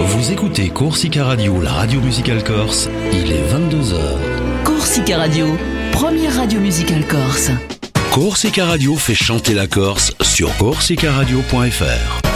Vous écoutez Corsica Radio, la radio musicale corse, il est 22h. Corsica Radio, première radio musicale corse. Corsica Radio fait chanter la Corse sur corsicaradio.fr.